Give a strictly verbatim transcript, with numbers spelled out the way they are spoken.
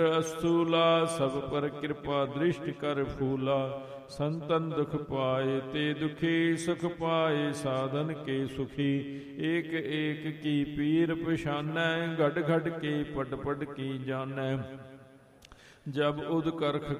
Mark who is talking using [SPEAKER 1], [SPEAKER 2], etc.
[SPEAKER 1] ਅਸਤੂਲਾ ਸਭ ਪਰ ਕਿਰਪਾ ਦ੍ਰਿਸ਼ਟ ਕਰ ਫੂਲਾ। ਸੰਤਨ ਦੁਖ ਪਾਏ ਤੇ ਦੁਖੀ, ਸੁਖ ਪਾਏ ਸਾਧਨ ਕੇ ਸੁਖੀ। ਏਕ ਏਕ ਕੀ ਪੀਰ ਪਛਾਨੈ, ਘਟ ਘਟ ਕੇ ਪਟ ਪਟ ਕੀ ਜਾਣੈ। ਜਬ ਉਦ ਕਰਖ